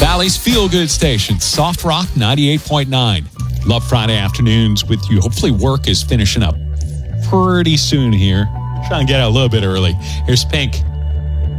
Valley's Feel Good Station, Soft Rock 98.9. Love Friday afternoons with you. Hopefully work is finishing up pretty soon here. Trying to get out a little bit early. Here's Pink.